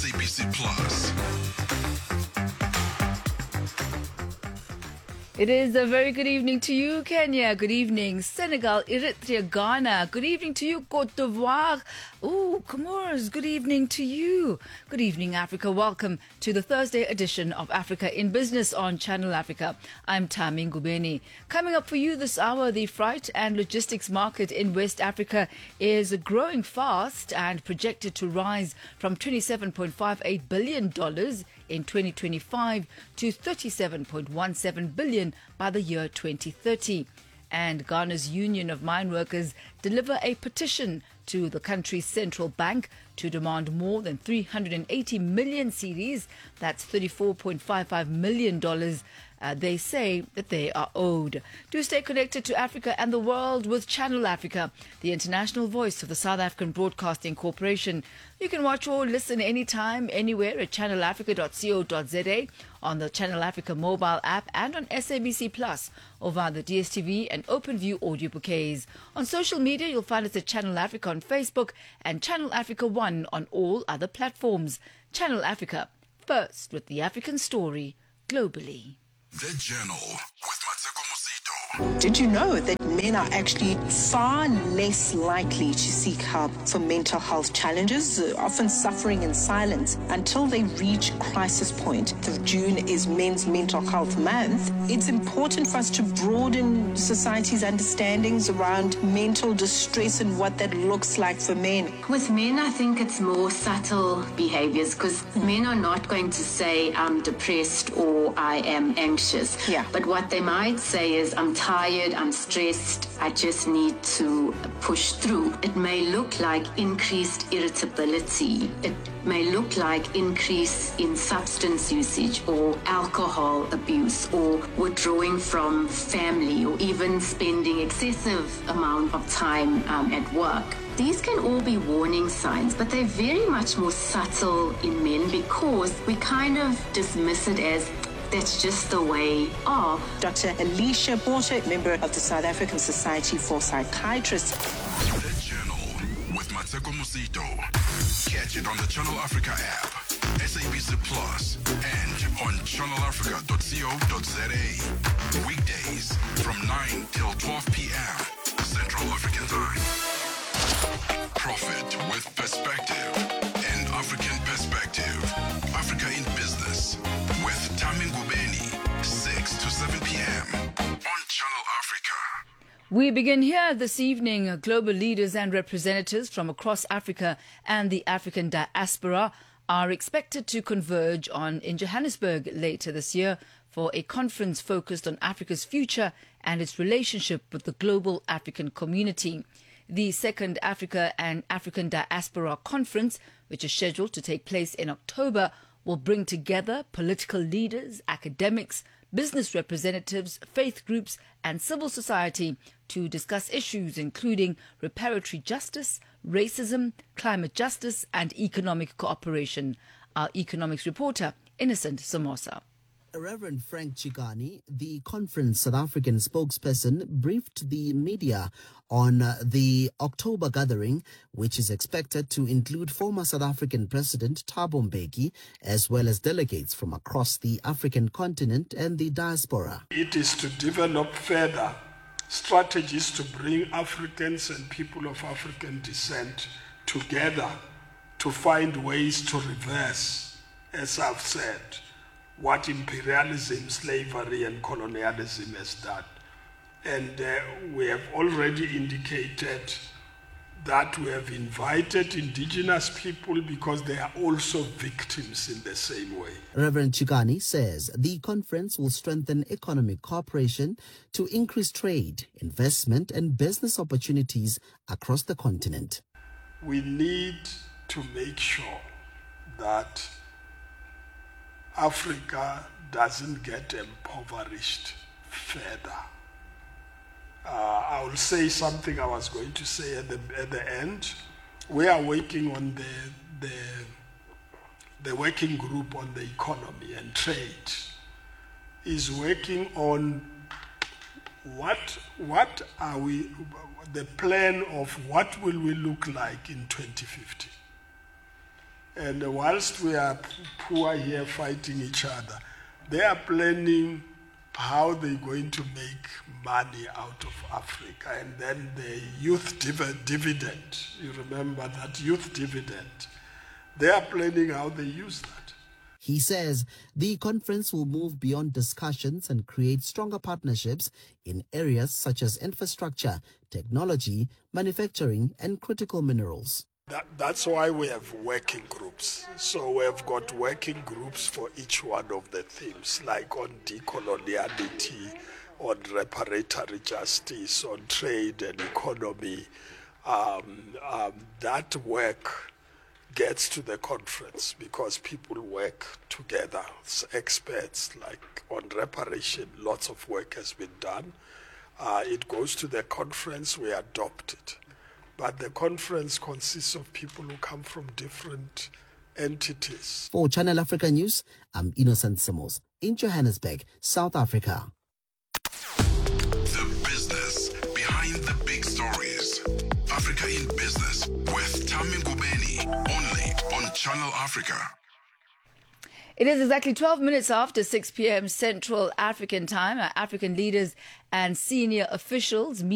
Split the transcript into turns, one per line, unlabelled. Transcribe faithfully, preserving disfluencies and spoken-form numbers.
S A B C Plus.
It is a very good evening to you, Kenya. Good evening, Senegal, Eritrea, Ghana. Good evening to you, Côte d'Ivoire. Ooh, Comoros, good evening to you. Good evening, Africa. Welcome to the Thursday edition of Africa in Business on Channel Africa. I'm Tami Ngubeni. Coming up for you this hour, the freight and logistics market in West Africa is growing fast and projected to rise from twenty-seven point five eight billion dollars in twenty twenty-five to thirty-seven point one seven billion dollars by the year twenty thirty. And Ghana's Union of Mine Workers deliver a petition to the country's central bank to demand more than three hundred eighty million cedis, that's thirty-four point five five million dollars, uh, they say that they are owed. Do stay connected to Africa and the world with Channel Africa, the international voice of the South African Broadcasting Corporation. You can watch or listen anytime, anywhere at channel africa dot co dot za, on the Channel Africa mobile app and on S A B C Plus, or via the D S T V and OpenView audio bouquets. On social media, you'll find us at Channel Africa on Facebook and Channel Africa One on all other platforms. Channel Africa, first with the African story globally.
The Journal with Mateko Musito.
Did you know that men are actually far less likely to seek help for mental health challenges, uh, often suffering in silence until they reach crisis point? The June is Men's Mental Health Month. It's important for us to broaden society's understandings around mental distress and what that looks like for men.
With men, I think it's more subtle behaviors, because men are not going to say, I'm depressed or I am anxious.
Yeah.
But what they might say is, I'm tired, I'm stressed, I just need to push through. It may look like increased irritability. It may look like increase in substance usage or alcohol abuse or withdrawing from family or even spending excessive amount of time um, at work. These can all be warning signs, but they're very much more subtle in men because we kind of dismiss it as that's just the way of.
Doctor Alicia Porter, member of the South African Society for Psychiatrists.
The Journal with Mateko Musito. Catch it on the Channel Africa app, S A B C Plus, and on channel africa dot co dot za. Weekdays from nine till twelve p.m. Central African Time. Profit with perspective. An African perspective. Africa in Business with Tami Ngubeni, six to seven p.m. on Channel Africa.
We begin here this evening. Global leaders and representatives from across Africa and the African diaspora are expected to converge on in Johannesburg later this year for a conference focused on Africa's future and its relationship with the global African community. The second Africa and African Diaspora Conference, which is scheduled to take place in October, will bring together political leaders, academics, business representatives, faith groups and civil society to discuss issues including reparatory justice, racism, climate justice and economic cooperation. Our economics reporter, Innocent Somosa.
Reverend Frank Chikane, the conference South African spokesperson, briefed the media on uh, the October gathering, which is expected to include former South African President Thabo Mbeki, as well as delegates from across the African continent and the diaspora.
It is to develop further strategies to bring Africans and people of African descent together to find ways to reverse, as I've said, what imperialism, slavery and colonialism has done. And uh, we have already indicated that we have invited indigenous people because they are also victims in the same way.
Reverend Chikane says the conference will strengthen economic cooperation to increase trade, investment and business opportunities across the continent.
We need to make sure that Africa doesn't get impoverished further. Uh, I will say something I was going to say at the at the end. We are working on the the the working group on the economy and trade is working on what what are we the plan of what will we look like in twenty fifty. And whilst we are p- poor here fighting each other, they are planning how they're going to make money out of Africa. And then the youth div- dividend, you remember that youth dividend, they are planning how they use that.
He says the conference will move beyond discussions and create stronger partnerships in areas such as infrastructure, technology, manufacturing, and critical minerals.
That, that's why we have working groups. So we have got working groups for each one of the themes, like on decoloniality, on reparatory justice, on trade and economy. Um, um, that work gets to the conference because people work together. It's experts, like on reparation, lots of work has been done. Uh, it goes to the conference, we adopt it. But the conference consists of people who come from different entities.
For Channel Africa News, I'm Innocent Samos in Johannesburg, South Africa.
The business behind the big stories. Africa in Business with Tami Ngubeni, only on Channel Africa.
It is exactly twelve minutes after six p.m. Central African Time. Our African leaders and senior officials meet